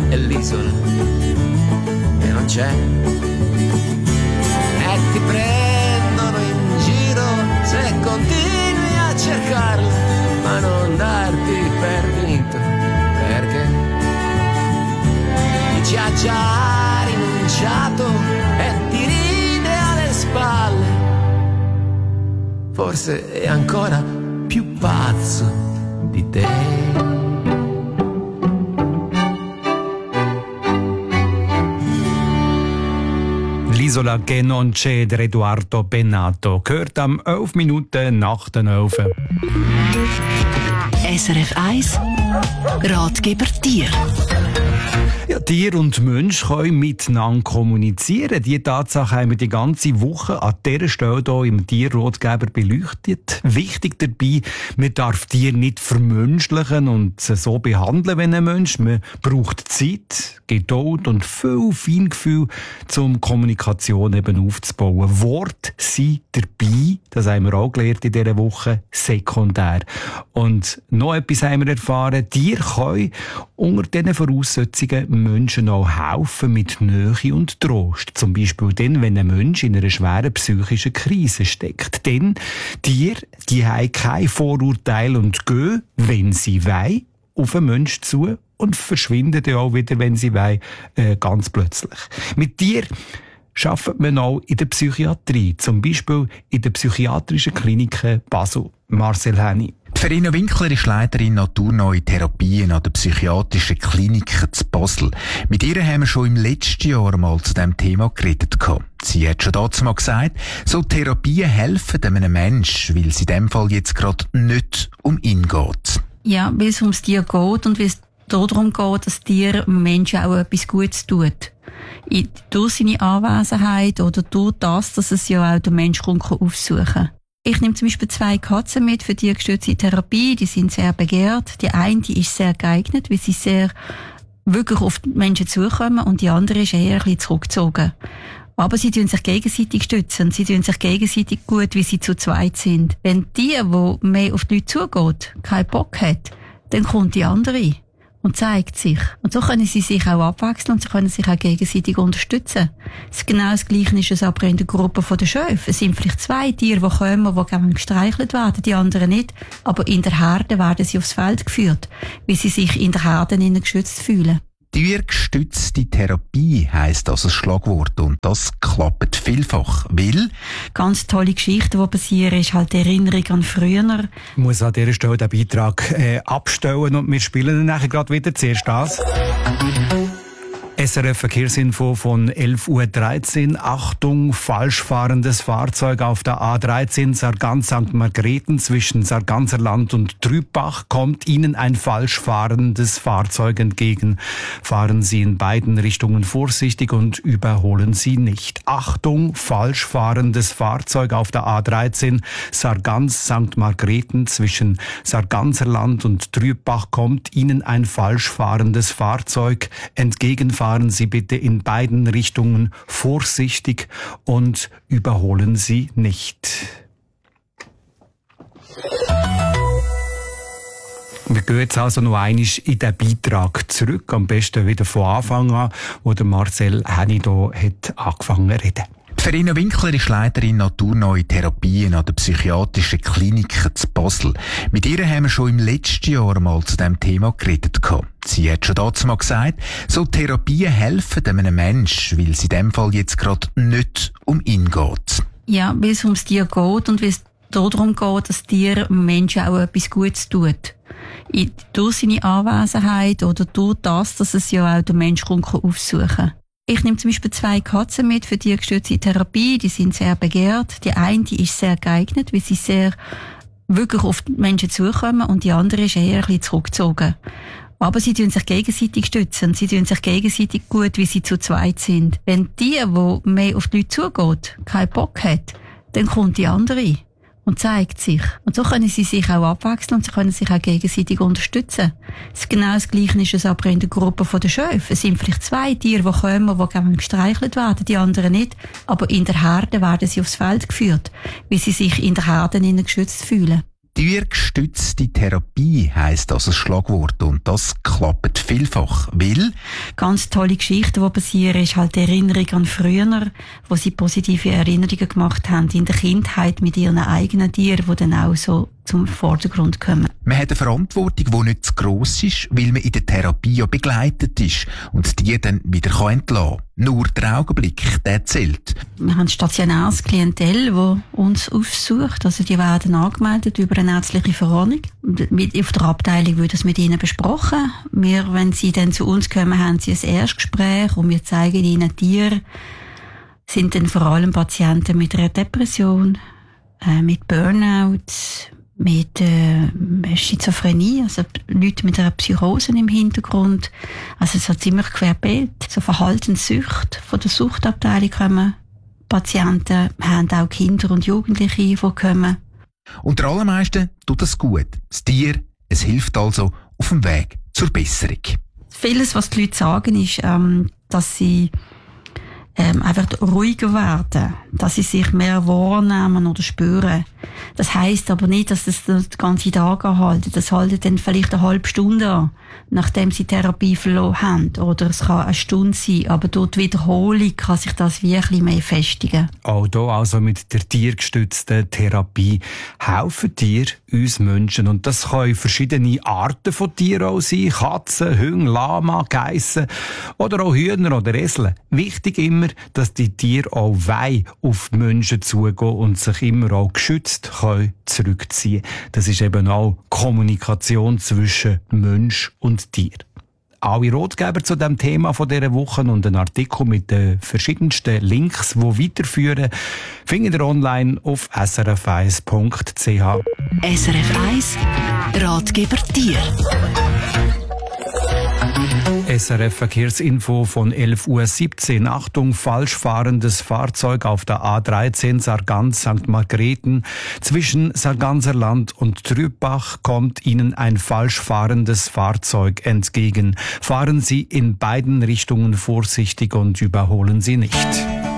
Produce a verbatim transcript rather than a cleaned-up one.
e l'isola che non c'è, e ti prendono in giro se continui a cercarla, ma non darti per vinto, perché chi ci ha già rinunciato e ti ride alle spalle, forse è ancora più pazzo di te. L'isola che non c'è, der Edoardo Bennato, gehört am elf Minuten nach den elf. S R F eins Ratgeber Tier. Ja, Tier und Mensch können miteinander kommunizieren. Diese Tatsache haben wir die ganze Woche an dieser Stelle hier im Tierratgeber beleuchtet. Wichtig dabei, man darf Tiere nicht vermenschlichen und sie so behandeln wie ein Mensch. Man braucht Zeit, Geduld und viel Feingefühl, um Kommunikation eben aufzubauen. Worte sind dabei, das haben wir auch gelernt in dieser Woche, sekundär. Und noch etwas haben wir erfahren, Tiere können unter diesen Voraussetzungen Menschen auch helfen mit Nähe und Trost. Zum Beispiel dann, wenn ein Mensch in einer schweren psychischen Krise steckt. Denn Tiere, die haben kein Vorurteil und gehen, wenn sie wollen, auf einen Menschen zu und verschwinden dann auch wieder, wenn sie wollen, äh, ganz plötzlich. Mit Tieren arbeitet man auch in der Psychiatrie, zum Beispiel in der psychiatrischen Klinik Basel. Marcel Henny. Verena Winkler ist Leiterin naturneue Therapien an der psychiatrischen Klinik zu Basel. Mit ihr haben wir schon im letzten Jahr mal zu diesem Thema geredet. Sie hat schon dazu mal gesagt, so Therapien helfen einem Menschen, weil es in diesem Fall jetzt gerade nicht um ihn geht. Ja, weil es ums Tier geht und weil es darum geht, dass das Tier dem Menschen auch etwas Gutes tut. Durch seine Anwesenheit oder durch das, dass es ja auch den Mensch aufsuchen kann. Ich nehme zum Beispiel zwei Katzen mit für die gestützte Therapie. Die sind sehr begehrt. Die eine die ist sehr geeignet, weil sie sehr wirklich auf die Menschen zukommen, und die andere ist eher ein bisschen zurückgezogen. Aber sie tun sich gegenseitig stützen. Sie tun sich gegenseitig gut, wie sie zu zweit sind. Wenn die, die mehr auf die Leute zugeht, keinen Bock hat, dann kommt die andere und zeigt sich. Und so können sie sich auch abwechseln und sie können sich auch gegenseitig unterstützen. Das genau das Gleiche ist es aber in der Gruppe der Schöfe. Es sind vielleicht zwei Tiere, die kommen, die gerne gestreichelt werden, die anderen nicht. Aber in der Herde werden sie aufs Feld geführt, weil sie sich in der Herde geschützt fühlen. Tiergestützte Therapie heisst das als Schlagwort, und das klappt vielfach, weil ganz tolle Geschichten, die passieren, ist halt die Erinnerung an früher. Ich muss an dieser Stelle den Beitrag äh, abstellen und wir spielen dann nachher gerade wieder zuerst das. S R F Verkehrsinfo von elf Uhr dreizehn. Achtung, falsch fahrendes Fahrzeug auf der A dreizehn Sargans Sankt Margrethen zwischen Sarganserland und Trübach. Kommt Ihnen ein falsch fahrendes Fahrzeug entgegen. Fahren Sie in beiden Richtungen vorsichtig und überholen Sie nicht. Achtung, falsch fahrendes Fahrzeug auf der A dreizehn Sargans Sankt Margrethen zwischen Sarganserland und Trübach. Kommt Ihnen ein falsch fahrendes Fahrzeug entgegen. Fahren Sie bitte in beiden Richtungen vorsichtig und überholen Sie nicht. Wir gehen jetzt also noch einmal in den Beitrag zurück, am besten wieder von Anfang an, wo der Marcel Henny hier hat angefangen zu reden. Verena Winkler ist Leiterin naturneue Therapien an der psychiatrischen Klinik zu Basel. Mit ihr haben wir schon im letzten Jahr mal zu diesem Thema geredet. Sie hat schon dazu mal gesagt, so Therapien helfen einem Menschen, weil es in diesem Fall jetzt gerade nicht um ihn geht. Ja, weil es ums Tier geht und weil es darum geht, dass das Tier dem Menschen auch etwas Gutes tut. Durch seine Anwesenheit oder durch das, dass es ja auch den Mensch aufsuchen kann. Ich nehme zum Beispiel zwei Katzen mit für die gestützte Therapie. Die sind sehr begehrt. Die eine die ist sehr geeignet, weil sie sehr wirklich auf die Menschen zukommen, und die andere ist eher ein bisschen zurückgezogen. Aber sie tun sich gegenseitig stützen. Sie tun sich gegenseitig gut, wie sie zu zweit sind. Wenn die, die mehr auf die Leute zugeht, keinen Bock hat, dann kommt die andere und zeigt sich. Und so können sie sich auch abwechseln und sie können sich auch gegenseitig unterstützen. Das genau das Gleiche ist es aber in der Gruppe der Schöfe. Es sind vielleicht zwei Tiere, die kommen, die gerne gestreichelt werden, die anderen nicht. Aber in der Herde werden sie aufs Feld geführt, weil sie sich in der Herde geschützt fühlen. Tiergestützte Therapie heisst das ein Schlagwort und das klappt vielfach, weil Ganz tolle Geschichten, die passieren, ist halt die Erinnerung an früher, wo sie positive Erinnerungen gemacht haben in der Kindheit mit ihren eigenen Tieren, die dann auch so zum Vordergrund kommen. man hat eine Verantwortung, die nicht zu gross ist, weil man in der Therapie ja begleitet ist und die dann wieder entlassen kann. Nur der Augenblick, der zählt. Wir haben ein stationäres Klientel, das uns aufsucht. Also die werden angemeldet über eine ärztliche Verordnung. Auf der Abteilung wird das mit ihnen besprochen. Wir, wenn sie dann zu uns kommen, haben sie ein Erstgespräch und wir zeigen ihnen Tiere. Sind dann vor allem Patienten mit einer Depression, äh, mit Burnout, mit äh, Schizophrenie, also Leute mit einer Psychose im Hintergrund. Also so ziemlich querbeet. So Verhaltenssüchte von der Suchtabteilung kommen Patienten, haben auch Kinder und Jugendliche, die kommen. Und der allermeisten tut das gut. Das Tier, es hilft also auf dem Weg zur Besserung. Vieles, was die Leute sagen, ist, ähm, dass sie ähm, einfach ruhiger werden, dass sie sich mehr wahrnehmen oder spüren. Das heisst aber nicht, dass das den ganzen Tag anhalten. Das haltet dann vielleicht eine halbe Stunde an, nachdem sie Therapie verloren haben. Oder es kann eine Stunde sein, aber durch die Wiederholung kann sich das wie ein bisschen mehr festigen. Auch hier also mit der tiergestützten Therapie helfen Tiere uns Menschen. Und das können verschiedene Arten von Tieren auch sein. Katzen, Hunde, Lama, Geissen oder auch Hühner oder Esel. Wichtig immer, dass die Tiere auch wollen auf die Menschen zugehen und sich immer auch geschützt können zurückziehen. Das ist eben auch Kommunikation zwischen Mensch und Tier. Alle Ratgeber zu dem Thema von dieser Woche und einen Artikel mit den verschiedensten Links, die weiterführen, findet ihr online auf s r f eins punkt c h. S R F eins Ratgeber Tier. S R F Verkehrsinfo von elf Uhr siebzehn. Achtung, falsch fahrendes Fahrzeug auf der A dreizehn Sargans Sankt Margrethen. Zwischen Sarganser Land und Trübach kommt Ihnen ein falsch fahrendes Fahrzeug entgegen. Fahren Sie in beiden Richtungen vorsichtig und überholen Sie nicht.